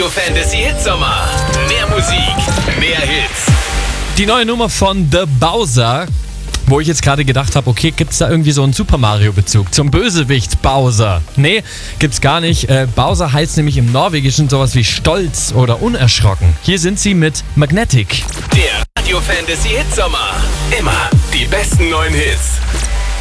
Radio Fantasy Hitsommer. Mehr Musik, mehr Hits. Die neue Nummer von The Bowser, wo ich jetzt gerade gedacht habe, okay, gibt's da irgendwie so einen Super Mario-Bezug zum Bösewicht Bowser? Nee, gibt's gar nicht. Bowser heißt nämlich im Norwegischen sowas wie stolz oder unerschrocken. Hier sind sie mit Magnetic. Der Radio Fantasy Hitsommer. Immer die besten neuen Hits.